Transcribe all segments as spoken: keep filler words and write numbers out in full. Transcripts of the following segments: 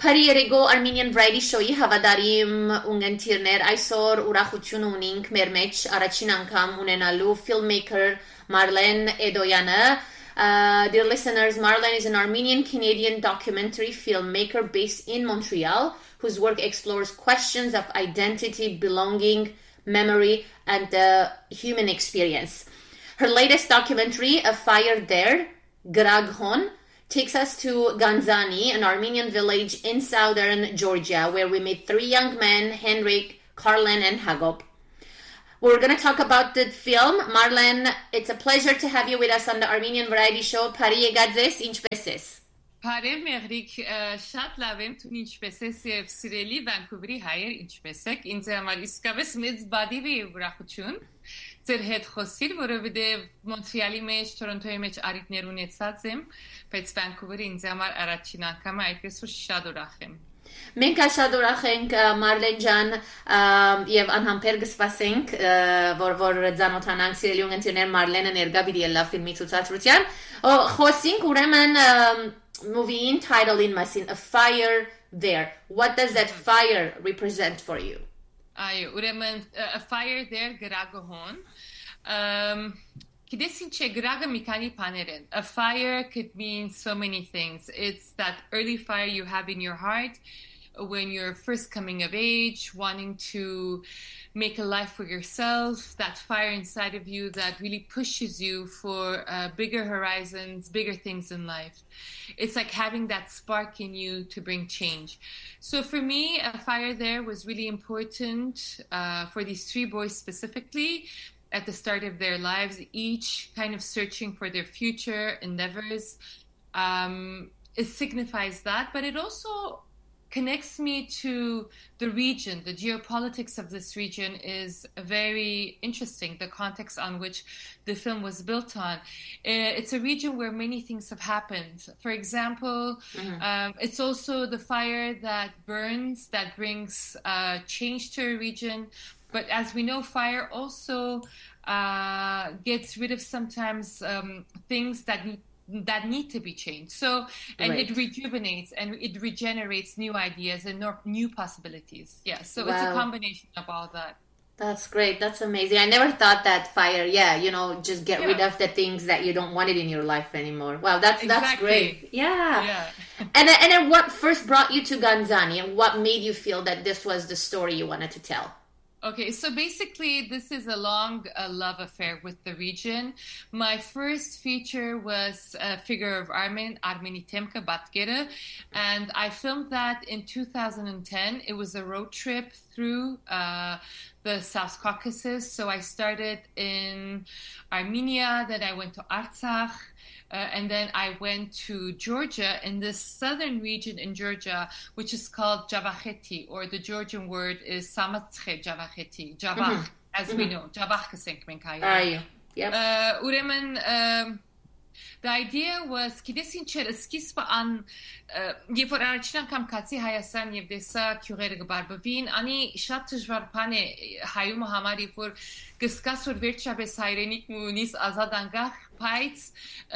Փարի երեգո Armenian Variety Show-ի հավատարիմ ունգընտիրներ այսօր ուրախություն ունենք մեր մեջ առաջին անգամ ունենալու filmmaker Marlene Edoyane. Uh, dear listeners, Marlene is an Armenian-Canadian documentary filmmaker based in Montreal whose work explores questions of identity, belonging, memory, and the human experience. Her latest documentary, A Fire There, Graghon, takes us to Ganzani, an Armenian village in southern Georgia, where we meet three young men, Henrik, Karlen, and Hagop. We're going to talk about the film. Marlene, it's a pleasure to have you with us on the Armenian Variety Show. Pari Egadzes, ինչպես ես? Բարև Մեղրիկ, շատ լավ եմ, դու ինչպես ես եւ սիրելի Վանկուվերի հայեր ինչպես եք? Ինձ համար իսկապես մեծ բադիվ է ուրախություն ձեր հետ խոսել, որովհետեւ Մոնտրեալի մեջ, Թորոնտոյի մեջ արիտներ ունեցած եմ, բայց Վանկուվերը ինձ համար առաջին անգամ է, այդպես որ շատ ուրախ եմ։ Մենք շատ ուրախ ենք Մարլեն ջան եւ անհամբեր կսպասենք որ որ ցանոթանանք սիրելի ունգընտիրներ Մարլենը ներկա պիտի ելա ֆիլմի ցուցադրության խոսենք ուրեմն movie title in մասին A Fire There. What does that fire represent for you? Այո, ուրեմն A Fire There գրագոհոն um Գիտես ինչ է գրագը մի քանի բաներ են. A fire could mean so many things. It's that early fire you have in your heart when you're first coming of age, wanting to make a life for yourself, that fire inside of you that really pushes you for uh, bigger horizons, bigger things in life. It's like having that spark in you to bring change. So for me, A Fire There was really important uh, for these three boys specifically at the start of their lives, each kind of searching for their future endeavors. Um, it signifies that, but it also connects me to the region. The geopolitics of this region is very interesting, the context on which the film was built on. It's a region where many things have happened. For example, mm-hmm. um, it's also the fire that burns, that brings uh, change to a region. But as we know, fire also uh, gets rid of sometimes um, things that need that need to be changed. So, and right. it rejuvenates and it regenerates new ideas and new possibilities. Yeah, so wow. It's a combination of all that. That's great. That's amazing. I never thought that fire, yeah, you know, just get yeah. rid of the things that you don't want it in your life anymore. Wow, that's exactly. that's great. Yeah. Yeah. and then, and then what first brought you to Ganzani and what made you feel that this was the story you wanted to tell? Okay, so basically this is a long uh, love affair with the region. My first feature was a figure of Armen, Armeni Temka Batgere, and I filmed that in two thousand ten. It was a road trip through uh, the South Caucasus. So I started in Armenia, then I went to Artsakh, Uh, and then I went to Georgia, in this southern region in Georgia, which is called Javakheti, or the Georgian word is Samatsche Javakheti, Javakh, mm-hmm. as mm-hmm. we know. Javakh kesenk menkaya. Yep. Uremen, um, the idea was գիտես ինչ էր սկիզբը ան երբ որ առաջին անգամ կացի Հայաստան եւ դեսա քյուղերը գբարբվին անի շատ դժվար բան է հայումը համար երբ որ կսկաս որ վերջապես հայրենիք ունիս ազատ անկախ բայց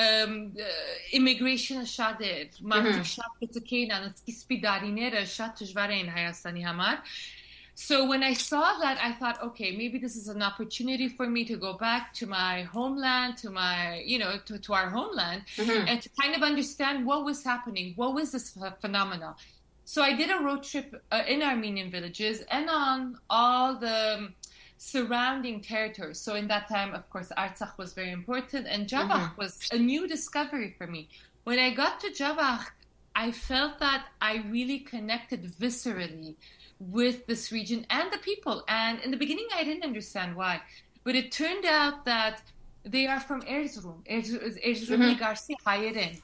immigration շատ էր մարդիկ շատ կծկեին ան սկիզբի դարիները շատ դժվար էին Հայաստանի համար. So when I saw that, I thought, okay, maybe this is an opportunity for me to go back to my homeland, to my, you know, to, to our homeland, mm-hmm. and to kind of understand what was happening, what was this phenomena. So I did a road trip uh, in Armenian villages and on all the surrounding territories. So in that time, of course, Artsakh was very important, and Javakh mm-hmm. was a new discovery for me. When I got to Javakh, I felt that I really connected viscerally with this region and the people. And in the beginning, I didn't understand why. But it turned out that they are from Erzurum. Erzurumli Garsi Hayeren.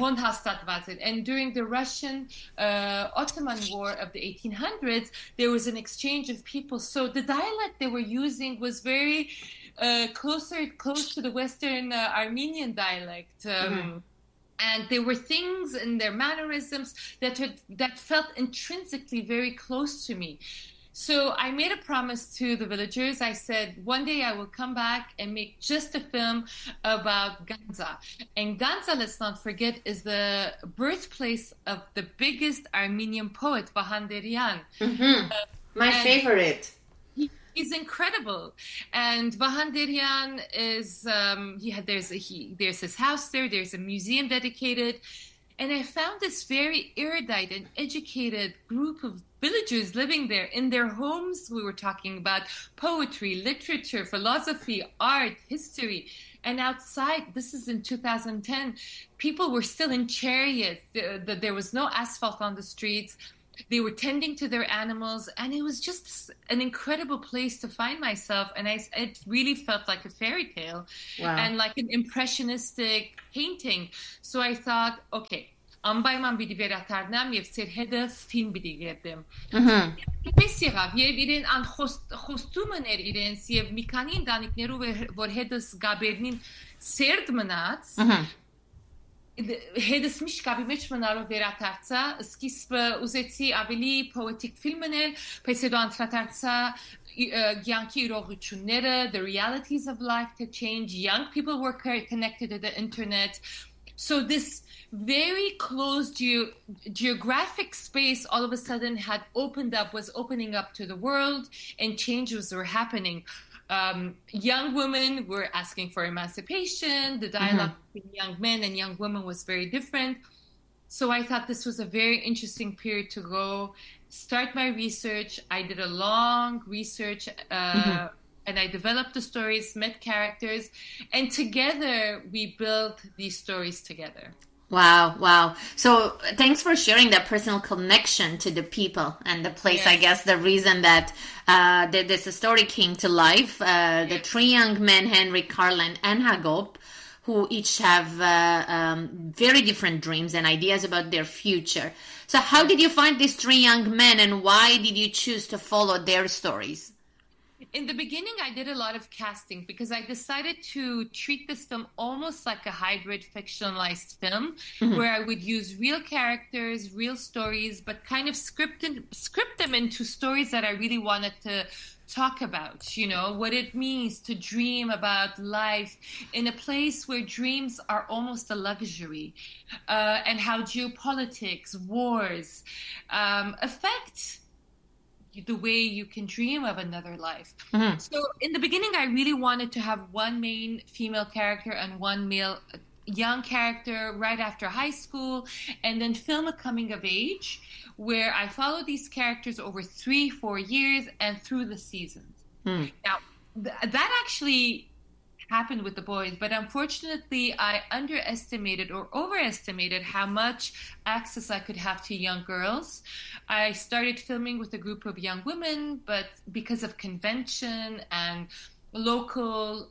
And during the Russian uh, Ottoman War of the eighteen hundreds, there was an exchange of people. So the dialect they were using was very uh, closer, close to the Western uh, Armenian dialect. Um, mm-hmm. And there were things in their mannerisms that had, that felt intrinsically very close to me. So I made a promise to the villagers. I said, one day I will come back and make just a film about Ganza. And Ganza, let's not forget, is the birthplace of the biggest Armenian poet, Vahanderian. Mm-hmm. Uh, My favorite. He, he's incredible. And Vahanderian is, um, he had, there's, a, he, there's his house there, there's a museum dedicated. And I found this very erudite and educated group of villagers living there in their homes. We were talking about poetry, literature, philosophy, art, history. And outside, this is in two thousand ten, people were still in chariots. There was no asphalt on the streets. They were tending to their animals. And it was just an incredible place to find myself. And I, it really felt like a fairy tale. Wow. And like an impressionistic painting. So I thought, okay, անպայման պիտի վերաթարնամ եւ ծեր հետը ֆիլմ պիտի գերտեմ։ Պես եղավ, եւ իրեն անխոստումն էր իրենց եւ մի քանի ընտանիքներով որ հետս գաբերնին սերտ մնաց, հետս միշտ գաբի մեջ մնալով վերաթարցա, սկիզբը ուզեցի ավելի poetic ֆիլմներ, բայց հետո անդրադարձա Yankee իրողությունները, the realities of life to change. Young people were connected to the internet. So this very closed ge- geographic space all of a sudden had opened up, was opening up to the world, and changes were happening. Um, young women were asking for emancipation. The dialogue mm-hmm. between young men and young women was very different. So I thought this was a very interesting period to go start my research. I did a long research uh, mm-hmm. and I developed the stories, met characters, and together we built these stories together. Wow, wow. So thanks for sharing that personal connection to the people and the place. Yes. I guess the reason that uh, that this story came to life, uh, yes. the three young men, Henrik, Carlen, and Hagop, who each have uh, um, very different dreams and ideas about their future. So how did you find these three young men, and why did you choose to follow their stories? In the beginning, I did a lot of casting because I decided to treat this film almost like a hybrid fictionalized film mm-hmm. where I would use real characters, real stories, but kind of script, in, script them into stories that I really wanted to talk about, you know, what it means to dream about life in a place where dreams are almost a luxury, uh, and how geopolitics, wars um, affect the way you can dream of another life. Mm-hmm. So in the beginning, I really wanted to have one main female character and one male young character right after high school, and then film a coming of age where I follow these characters over three, four years and through the seasons. Mm. Now, th- that actually happened with the boys, but unfortunately I underestimated or overestimated how much access I could have to young girls. I started filming with a group of young women, but because of convention and local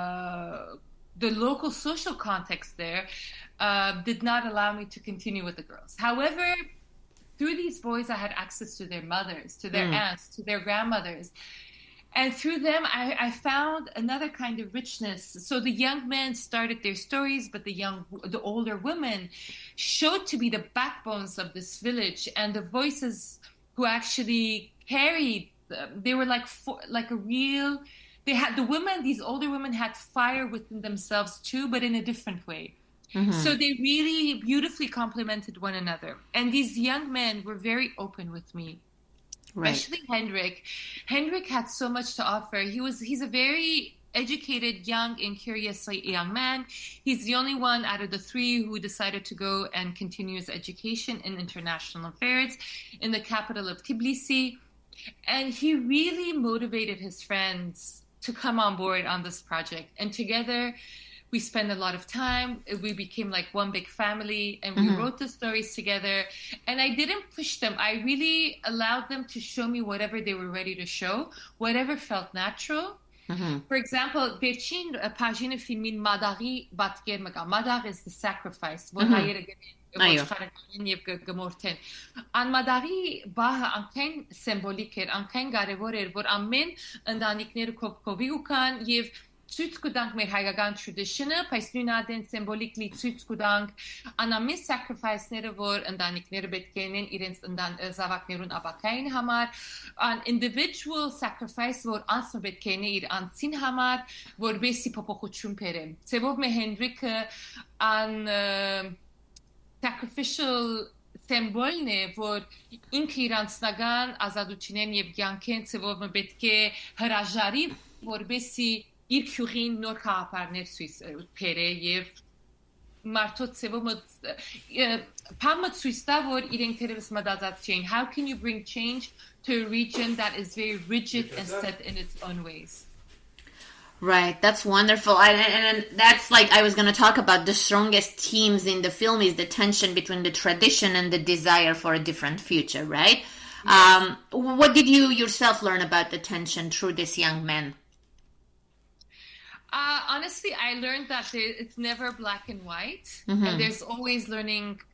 uh, the local social context there uh, did not allow me to continue with the girls. However, through these boys I had access to their mothers, to their mm. aunts, to their grandmothers. And through them, I, I found another kind of richness. So the young men started their stories, but the young, the older women showed to be the backbones of this village and the voices who actually carried them. They were like, like a real, they had, the women, these older women had fire within themselves too, but in a different way. Mm-hmm. So they really beautifully complemented one another. And these young men were very open with me. Right. Especially Henrik. Henrik had so much to offer. He was he's a very educated, young, and curious young man. He's the only one out of the three who decided to go and continue his education in international affairs in the capital of Tbilisi. And he really motivated his friends to come on board on this project. And together, we spent a lot of time. We became like one big family, and we mm-hmm. wrote the stories together. And I didn't push them. I really allowed them to show me whatever they were ready to show, whatever felt natural. Mm-hmm. For example, Berchin pagine filmin Madari Batger Madar is the sacrifice. Անմադարի բահը անկայն սիմվոլիկ էր, անկայն կարևոր էր, որ ամեն ընտանիքները կողքովի ուքան եւ ցույց կտանք մեր հայկական tradition-ը, բայց նույնադեն symbolically ցույց կտանք անամեն sacrifice-ները, որ ընտանիքները պետք է ունեն իրենց զավակներուն ապակային համար, an individual sacrifice, որ անձը պետք է ունի իր անձին համար, որբեսի փոփոխություն բերե։ Ծեվով մե Հենրիկը an sacrificial symbol է, որ ինքը իր անձնական ազատությունեն եւ կյանքեն ծեվով պետք է հրաժարի, որբեսի իր քյուղին նոր խաղապարներ ցույց բերե եւ մարդոց ծեվով փամը ցույց տա, որ իրենք թերևս մտածած չէին. How can you bring change to a region that is very rigid and set in its own ways? Right, that's wonderful. And, and that's like I was going to talk about the strongest themes in the film is the tension between the tradition and the desire for a different future, right? Yes. Um, what did you yourself learn about the tension through this young man? Uh, honestly, I learned that it's never black and white, mm-hmm. and there's always learning